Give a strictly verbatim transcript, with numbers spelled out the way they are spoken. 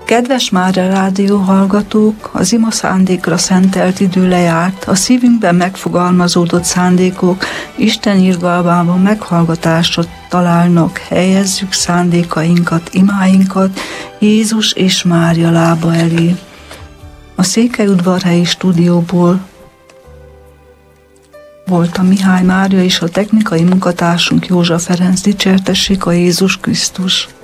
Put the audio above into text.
Kedves Mária rádió hallgatók, az ima szándékra szentelt idő lejárt, a szívünkben megfogalmazódott szándékok Isten irgalmában meghallgatásra találnak, helyezzük szándékainkat, imáinkat Jézus és Mária lába elé. A Székelyudvarhelyi stúdióból volt a Mihály Mária és a technikai munkatársunk Józsa Ferenc. Dicsértessék a Jézus Krisztus!